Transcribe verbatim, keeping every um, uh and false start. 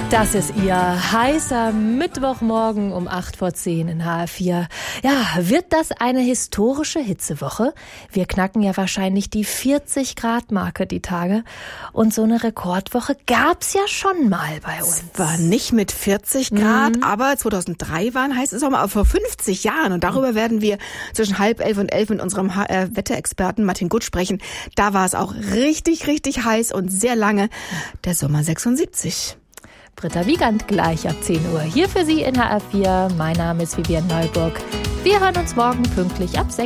Das ist Ihr heißer Mittwochmorgen um acht vor zehn in H R vier. Ja, wird das eine historische Hitzewoche? Wir knacken ja wahrscheinlich die vierzig Grad Marke die Tage. Und so eine Rekordwoche gab's ja schon mal bei uns. Zwar nicht mit vierzig Grad, mhm. aber zweitausenddrei waren heiße Sommer, aber vor fünfzig Jahren. Und darüber werden wir zwischen halb elf und elf mit unserem H R-Wetterexperten Martin Gut sprechen. Da war es auch richtig, richtig heiß und sehr lange. Der Sommer sechsundsiebzig. Britta Wiegand gleich ab zehn Uhr hier für Sie in H R vier. Mein Name ist Vivian Neuburg. Wir hören uns morgen pünktlich ab sechs.